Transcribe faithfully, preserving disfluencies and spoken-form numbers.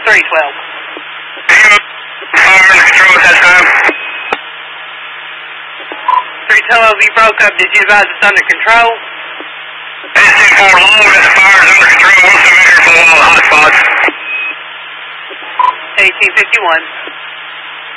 three twelve. Fire under control at that time. three twelve, you broke up. Did you advise it's under control? S two four long, this fire is under control. What's the measure for all the hot spots? eighteen fifty-one.